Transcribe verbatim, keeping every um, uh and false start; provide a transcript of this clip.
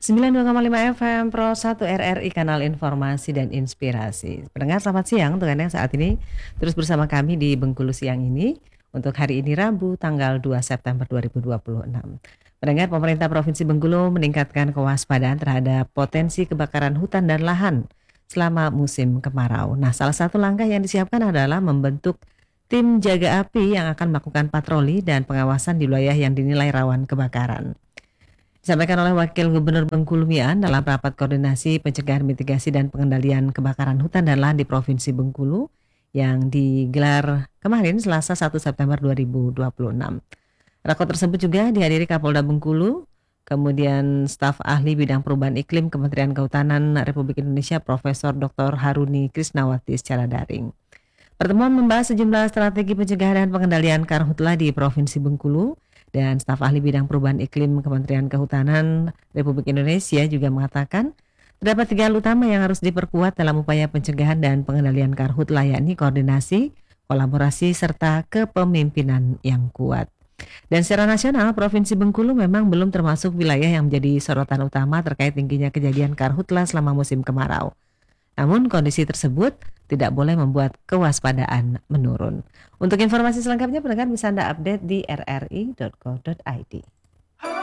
sembilan puluh dua koma lima F M Pro satu R R I Kanal Informasi dan Inspirasi. Pendengar selamat siang untuk Anda yang saat ini terus bersama kami di Bengkulu siang ini untuk hari ini Rabu tanggal dua September dua ribu dua puluh enam. Pendengar, pemerintah Provinsi Bengkulu meningkatkan kewaspadaan terhadap potensi kebakaran hutan dan lahan selama musim kemarau. Nah, salah satu langkah yang disiapkan adalah membentuk tim jaga api yang akan melakukan patroli dan pengawasan di wilayah yang dinilai rawan kebakaran. Disampaikan oleh Wakil Gubernur Bengkulu Mian dalam rapat koordinasi pencegahan mitigasi dan pengendalian kebakaran hutan dan lahan di Provinsi Bengkulu yang digelar kemarin Selasa satu September dua ribu dua puluh enam. Rapat tersebut juga dihadiri Kapolda Bengkulu, kemudian staf ahli bidang perubahan iklim Kementerian Kehutanan Republik Indonesia Profesor Doktor Haruni Krisnawati secara daring. Pertemuan membahas sejumlah strategi pencegahan dan pengendalian karhutla di Provinsi Bengkulu. Dan staf ahli bidang perubahan iklim Kementerian Kehutanan Republik Indonesia juga mengatakan terdapat tiga hal utama yang harus diperkuat dalam upaya pencegahan dan pengendalian karhutla, yakni koordinasi, kolaborasi, serta kepemimpinan yang kuat. Dan secara nasional, Provinsi Bengkulu memang belum termasuk wilayah yang menjadi sorotan utama terkait tingginya kejadian karhutla selama musim kemarau. Namun kondisi tersebut tidak boleh membuat kewaspadaan menurun. Untuk informasi selengkapnya, pendengar bisa Anda update di r r i dot co dot i d.